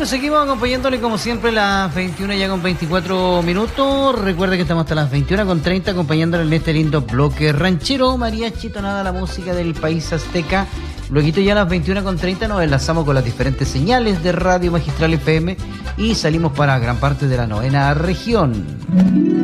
Bueno, seguimos acompañándole como siempre las 21 ya con 24 minutos. Recuerde que estamos hasta las 21:30 acompañándole en este lindo bloque ranchero, mariachi, tonada, la música del país azteca. Luego ya a las 21:30 nos enlazamos con las diferentes señales de Radio Magistral FM y salimos para gran parte de la novena región.